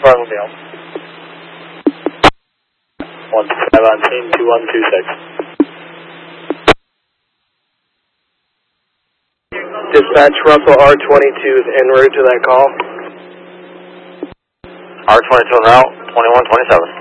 Fargo Deal. 15 on team 2126. Dispatch, Russell R22 is en route to that call. R22 en route, 2127.